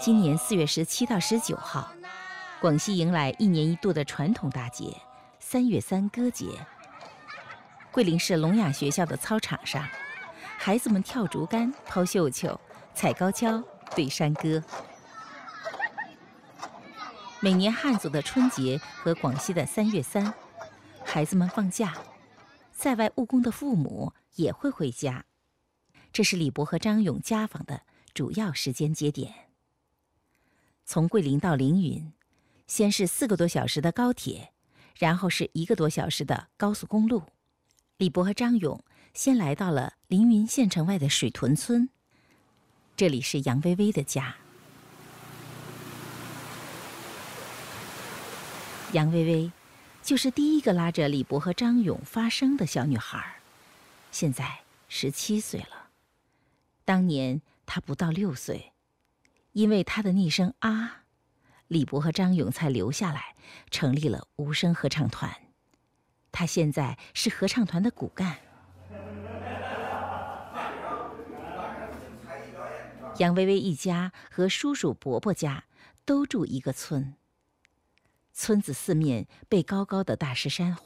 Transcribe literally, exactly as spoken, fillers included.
今年四月十七到十九号，广西迎来一年一度的传统大节——三月三歌节。桂林市聋哑学校的操场上，孩子们跳竹竿、抛绣球、踩高跷、对山歌。每年汉族的春节和广西的三月三，孩子们放假，在外务工的父母也会回家。这是李博和张勇家访的主要时间节点。从桂林到凌云，先是四个多小时的高铁，然后是一个多小时的高速公路。李博和张勇先来到了凌云县城外的水屯村，这里是杨薇薇的家。杨薇薇就是第一个拉着李博和张勇发声的小女孩，现在十七岁了。当年她不到六岁，因为她的那声啊，李博和张勇才留下来，成立了无声合唱团。她现在是合唱团的骨干。杨薇薇一家和叔叔伯伯家都住一个村，村子四面被高高的大石山